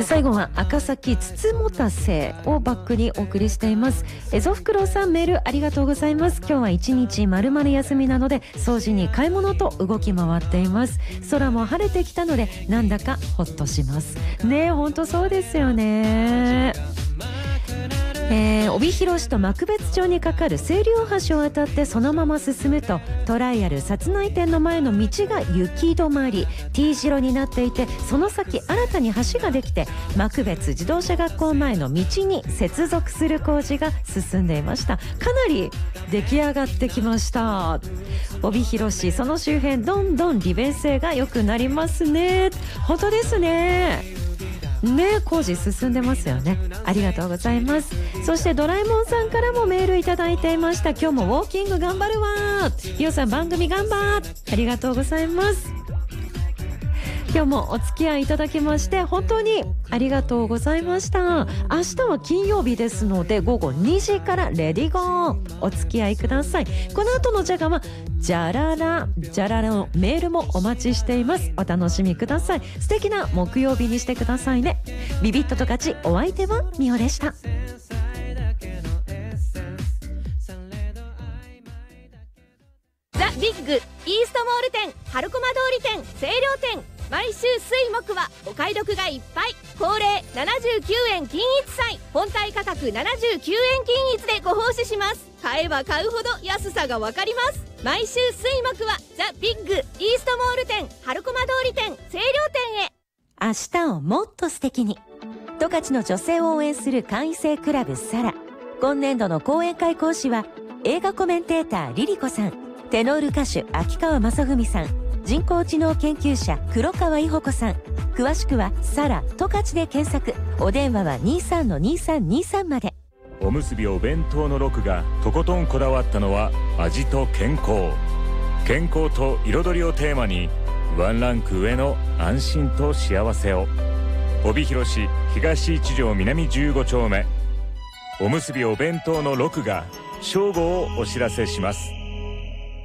最後は赤崎つつもたせをバックにお送りしています。ゾフクロウさん、メールありがとうございます。今日は一日まるまる休みなので掃除に買い物と動き回っています。空も晴れてきたのでなんだかほっとしますね。本当そうですよね。帯広市と幕別町にかかる清流大橋を渡ってそのまま進むとトライアル殺内店の前の道が雪止まり T 字路になっていて、その先新たに橋ができて幕別自動車学校前の道に接続する工事が進んでいました。かなり出来上がってきました。帯広市その周辺どんどん利便性が良くなりますね。本当ですね。工事進んでますよね。ありがとうございます。そしてドラえもんさんからもメールいただいていました。今日もウォーキング頑張るわ。ひよさん番組頑張っ。ありがとうございます。今日もお付き合いいただきまして本当にありがとうございました。明日は金曜日ですので午後2時からレディゴーお付き合いください。この後のジャガはジャララのメールもお待ちしています。お楽しみください。素敵な木曜日にしてくださいね。ビビットと勝ち、お相手はミオでした。 ザ・ビッグイーストモール店、春駒通り店、清涼店、毎週水木はお買い得がいっぱい。恒例79円均一祭、本体価格79円均一でご奉仕します。買えば買うほど安さがわかります。毎週水木はザ・ビッグイーストモール店、春駒通り店、清涼店へ。 明日をもっと素敵に、十勝の女性を応援する会員制クラブサラ。今年度の講演会講師は映画コメンテーターリリコさん、テノール歌手秋川雅史さん、人工知能研究者黒川伊保子さん。詳しくはサラ十勝で検索。お電話は 23-2323 まで。 おむすびお弁当の6がとことんこだわったのは味と健康。健康と彩りをテーマにワンランク上の安心と幸せを。帯広市東一条南15丁目、おむすびお弁当の6が正午をお知らせします。